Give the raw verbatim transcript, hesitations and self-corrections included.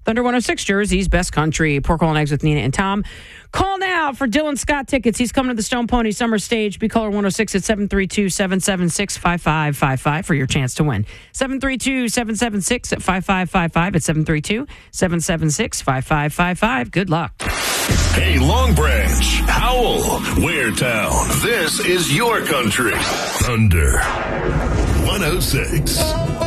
Thunder one oh six, Jersey's best country. Pork roll and eggs with Nina and Tom. Call now for Dylan Scott tickets. He's coming to the Stone Pony Summer Stage. Be caller one oh six at seven three two, seven seven six, five five five five for your chance to win. seven three two, seven seven six, five five five five at seven three two, seven seven six, five five five five. Good luck. Hey, Long Branch, Howell, Waretown. This is your country. Thunder one oh six.